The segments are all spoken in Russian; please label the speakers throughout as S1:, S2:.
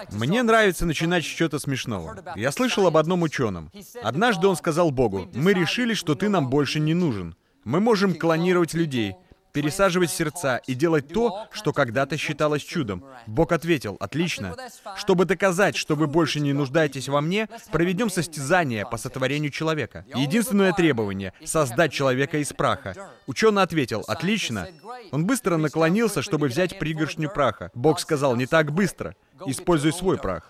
S1: Мне нравится начинать с чего-то смешного. Я слышал об одном ученом. Однажды он сказал Богу: «Мы решили, что ты нам больше не нужен. Мы можем клонировать людей, пересаживать сердца и делать то, что когда-то считалось чудом». Бог ответил: «Отлично. Чтобы доказать, что вы больше не нуждаетесь во мне, проведем состязание по сотворению человека. Единственное требование — создать человека из праха». Ученый ответил: «Отлично». Он быстро наклонился, чтобы взять пригоршню праха. Бог сказал: «Не так быстро. Используй свой прах».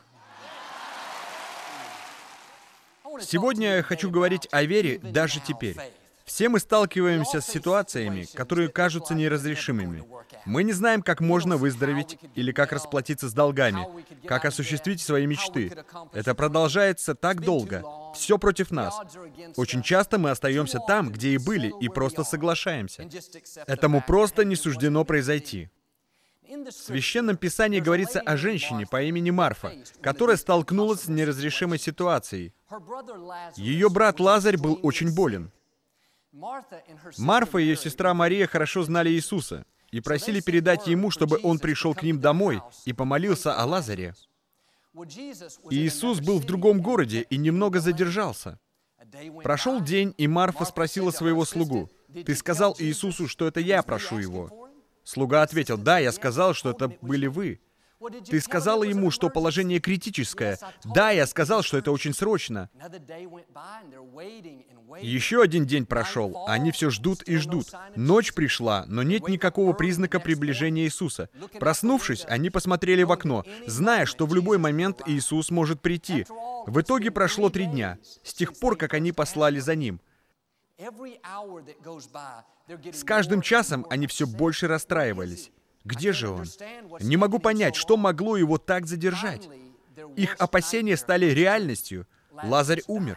S1: Сегодня я хочу говорить о вере даже теперь. Все мы сталкиваемся с ситуациями, которые кажутся неразрешимыми. Мы не знаем, как можно выздороветь, или как расплатиться с долгами, как осуществить свои мечты. Это продолжается так долго. Все против нас. Очень часто мы остаемся там, где и были, и просто соглашаемся. Этому просто не суждено произойти. В Священном Писании говорится о женщине по имени Марфа, которая столкнулась с неразрешимой ситуацией. Ее брат Лазарь был очень болен. Марфа и ее сестра Мария хорошо знали Иисуса и просили передать ему, чтобы он пришел к ним домой и помолился о Лазаре. Иисус был в другом городе и немного задержался. Прошел день, и Марфа спросила своего слугу: «Ты сказал Иисусу, что это я прошу его?» Слуга ответил: «Да, я сказал, что это были вы». «Ты сказала ему, что положение критическое?» «Да, я сказал, что это очень срочно». Еще один день прошел, а они все ждут и ждут. Ночь пришла, но нет никакого признака приближения Иисуса. Проснувшись, они посмотрели в окно, зная, что в любой момент Иисус может прийти. В итоге прошло 3 дня, с тех пор, как они послали за Ним. С каждым часом они все больше расстраивались. Где же он? Не могу понять, что могло его так задержать. Их опасения стали реальностью. Лазарь умер.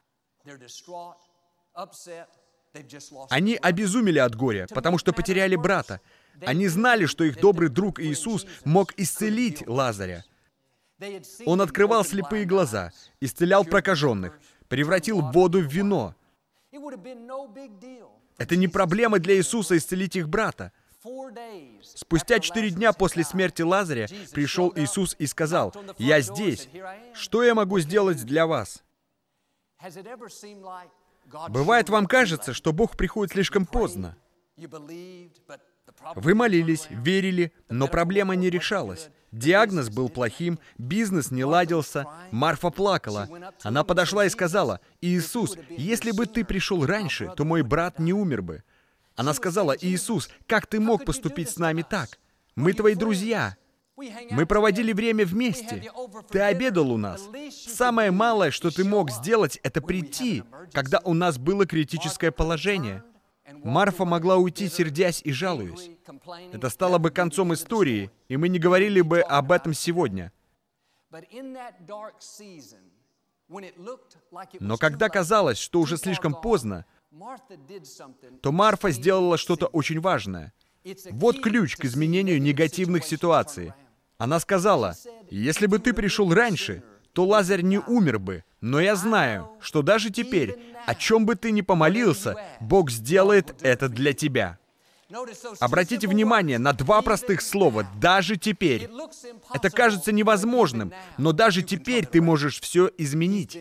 S1: Они обезумели от горя, потому что потеряли брата. Они знали, что их добрый друг Иисус мог исцелить Лазаря. Он открывал слепые глаза, исцелял прокаженных, превратил воду в вино. Это не проблема для Иисуса исцелить их брата. Спустя 4 дня после смерти Лазаря пришел Иисус и сказал: «Я здесь. Что я могу сделать для вас?» Бывает, вам кажется, что Бог приходит слишком поздно. Вы молились, верили, но проблема не решалась. Диагноз был плохим, бизнес не ладился, Марфа плакала. Она подошла и сказала: «Иисус, если бы ты пришел раньше, то мой брат не умер бы». Она сказала: «Иисус, как ты мог поступить с нами так? Мы твои друзья. Мы проводили время вместе. Ты обедал у нас. Самое малое, что ты мог сделать, это прийти, когда у нас было критическое положение». Марфа могла уйти, сердясь и жалуясь. Это стало бы концом истории, и мы не говорили бы об этом сегодня. Но когда казалось, что уже слишком поздно, то Марфа сделала что-то очень важное. Вот ключ к изменению негативных ситуаций. Она сказала: «Если бы ты пришел раньше, то Лазарь не умер бы. Но я знаю, что даже теперь, о чем бы ты ни помолился, Бог сделает это для тебя». Обратите внимание на 2 простых слова «даже теперь». Это кажется невозможным, но даже теперь ты можешь все изменить.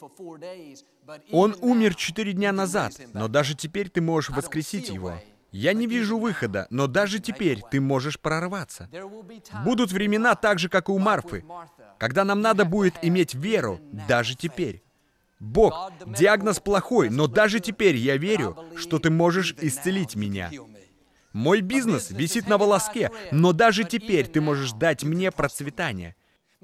S1: Он умер 4 дня назад, но даже теперь ты можешь воскресить его. Я не вижу выхода, но даже теперь ты можешь прорваться. Будут времена так же, как и у Марфы, когда нам надо будет иметь веру даже теперь. Бог, диагноз плохой, но даже теперь я верю, что ты можешь исцелить меня. Мой бизнес висит на волоске, но даже теперь ты можешь дать мне процветание.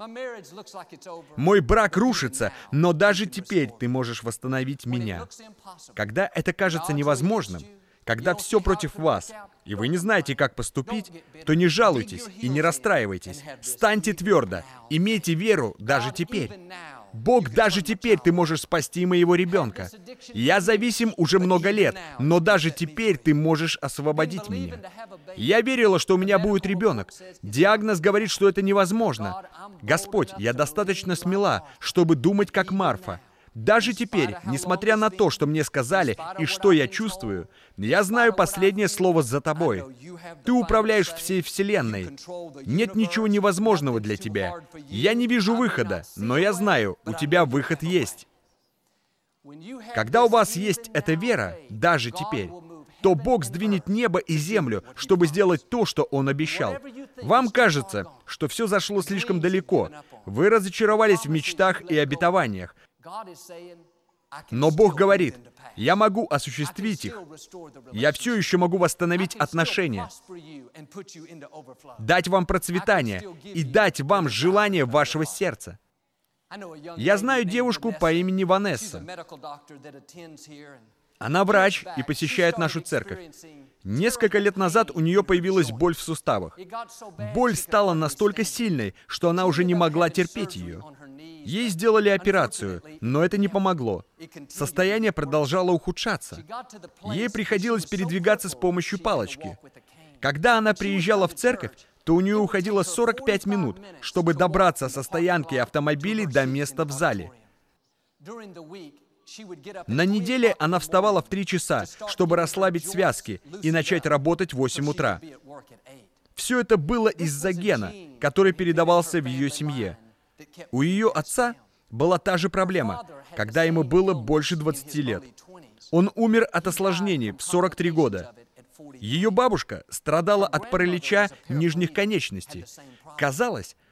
S1: Мой брак рушится, но даже теперь ты можешь восстановить меня. Когда это кажется невозможным, когда все против вас, и вы не знаете, как поступить, то не жалуйтесь и не расстраивайтесь. Станьте твердо, имейте веру даже теперь. Бог, даже теперь ты можешь спасти моего ребенка. Я зависим уже много лет, но даже теперь ты можешь освободить меня. Я верила, что у меня будет ребенок. Диагноз говорит, что это невозможно. Господь, я достаточно смела, чтобы думать как Марфа. Даже теперь, несмотря на то, что мне сказали и что я чувствую, я знаю последнее слово за тобой. Ты управляешь всей Вселенной. Нет ничего невозможного для тебя. Я не вижу выхода, но я знаю, у тебя выход есть. Когда у вас есть эта вера, даже теперь, то Бог сдвинет небо и землю, чтобы сделать то, что Он обещал. Вам кажется, что все зашло слишком далеко. Вы разочаровались в мечтах и обетованиях. Но Бог говорит, я могу осуществить их. Я все еще могу восстановить отношения, дать вам процветание и дать вам желание вашего сердца. Я знаю девушку по имени Ванесса. Она врач и посещает нашу церковь. Несколько лет назад у нее появилась боль в суставах. Боль стала настолько сильной, что она уже не могла терпеть ее. Ей сделали операцию, но это не помогло. Состояние продолжало ухудшаться. Ей приходилось передвигаться с помощью палочки. Когда она приезжала в церковь, то у нее уходило 45 минут, чтобы добраться со стоянки автомобилей до места в зале. На неделе она вставала в 3 часа, чтобы расслабить связки и начать работать в 8 утра. Все это было из-за гена, который передавался в ее семье. У ее отца была та же проблема, когда ему было больше 20 лет. Он умер от осложнений в 43 года. Ее бабушка страдала от паралича нижних конечностей. Казалось,